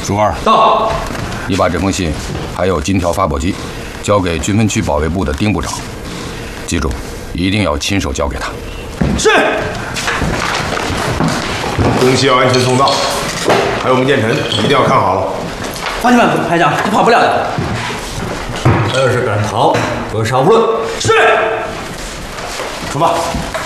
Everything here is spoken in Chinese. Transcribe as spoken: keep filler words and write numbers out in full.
朱二到。 你把这封信还有金条发报机交给军分区保卫部的丁部长，记住，一定要亲手交给他。 是。 东西要安全送到，还有我们建成一定要看好了。 放心吧，排长，他跑不了的。 要是敢逃，格杀勿论。 是。 出发。